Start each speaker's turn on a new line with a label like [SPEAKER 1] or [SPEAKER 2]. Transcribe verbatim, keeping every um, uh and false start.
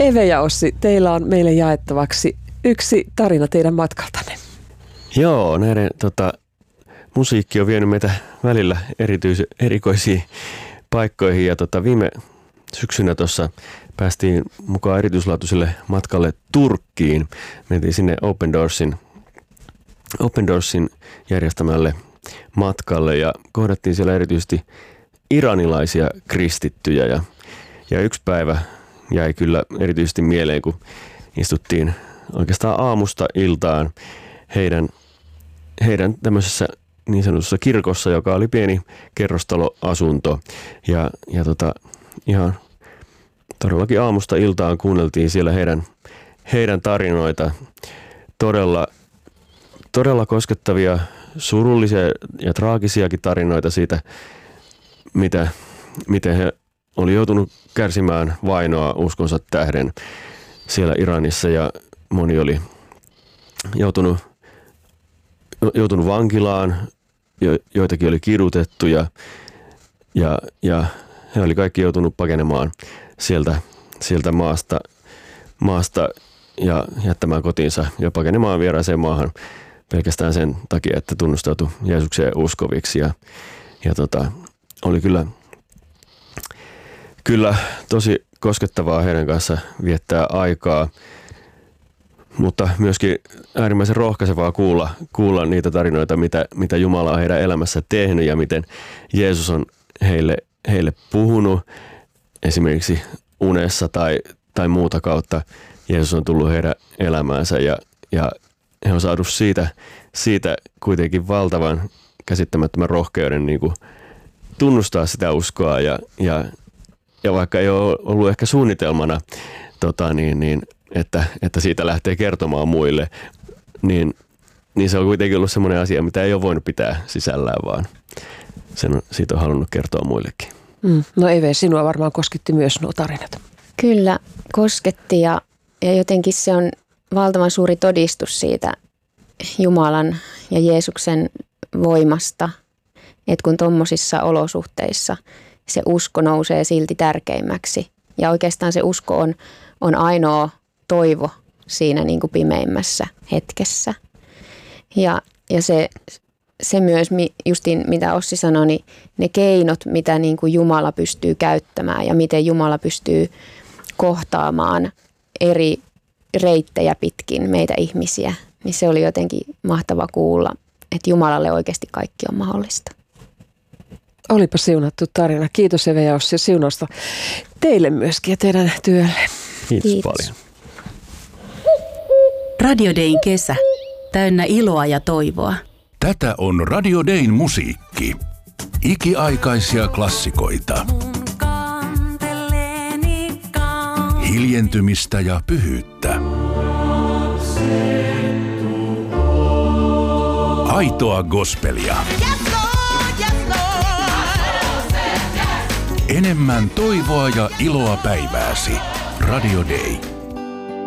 [SPEAKER 1] Eve ja Ossi, teillä on meille jaettavaksi yksi tarina teidän matkaltanne.
[SPEAKER 2] Joo, näiden tota, musiikki on vienyt meitä välillä erityis- erikoisiin paikkoihin ja tota, viime syksynä tuossa päästiin mukaan erityislaatuiselle matkalle Turkkiin. Mentiin sinne Open Doorsin, Open Doorsin järjestämälle matkalle ja kohdattiin siellä erityisesti iranilaisia kristittyjä ja, ja yksi päivä jäi kyllä erityisesti mieleen, kun istuttiin oikeastaan aamusta iltaan heidän, heidän tämmöisessä niin sanotussa kirkossa, joka oli pieni kerrostaloasunto ja, ja tota, ihan todellakin aamusta iltaan kuunneltiin siellä heidän, heidän tarinoita, todella, todella koskettavia, surullisia ja traagisiakin tarinoita siitä, mitä, miten he oli joutunut kärsimään vainoa uskonsa tähden siellä Iranissa ja moni oli joutunut, joutunut vankilaan, jo, joitakin oli kidutettu ja, ja, ja he oli kaikki joutunut pakenemaan sieltä, sieltä maasta, maasta ja jättämään kotiinsa ja pakenemaan vieraaseen maahan pelkästään sen takia, että tunnustautui Jeesukseen uskoviksi ja, ja tota, oli kyllä, kyllä tosi koskettavaa heidän kanssa viettää aikaa, mutta myöskin äärimmäisen rohkaisevaa kuulla, kuulla niitä tarinoita, mitä, mitä Jumala on heidän elämässä tehnyt ja miten Jeesus on heille, heille puhunut esimerkiksi unessa tai, tai muuta kautta. Jeesus on tullut heidän elämäänsä ja, ja he on saanut siitä, siitä kuitenkin valtavan käsittämättömän rohkeuden niin kuin tunnustaa sitä uskoa ja, ja, ja vaikka ei ole ollut ehkä suunnitelmana, tota, niin, niin, että, että siitä lähtee kertomaan muille, niin, niin se on kuitenkin ollut semmoinen asia, mitä ei ole voinut pitää sisällään, vaan sen on, siitä on halunnut kertoa muillekin.
[SPEAKER 1] Mm. No Eve, sinua varmaan kosketti myös nuo tarinat.
[SPEAKER 3] Kyllä kosketti ja, ja jotenkin se on valtavan suuri todistus siitä Jumalan ja Jeesuksen voimasta, että kun tuommoisissa olosuhteissa se usko nousee silti tärkeimmäksi. Ja oikeastaan se usko on, on ainoa toivo siinä niin kuin pimeimmässä hetkessä. Ja, ja se, se myös, justiin mitä Ossi sanoi, niin ne keinot, mitä niin kuin Jumala pystyy käyttämään ja miten Jumala pystyy kohtaamaan eri reittejä pitkin meitä ihmisiä, niin se oli jotenkin mahtava kuulla, että Jumalalle oikeasti kaikki on mahdollista.
[SPEAKER 1] Olipa siunattu tarina. Kiitos Eve ja Ossi siunausta teille myöskin ja teidän työlle.
[SPEAKER 2] Kiitos, Kiitos paljon.
[SPEAKER 4] Radio Dayn kesä. Täynnä iloa ja toivoa.
[SPEAKER 5] Tätä on Radio Dayn musiikki. Ikiaikaisia klassikoita. Hiljentymistä ja pyhyyttä. Aitoa gospelia. Enemmän toivoa ja iloa päivääsi. Radio Day.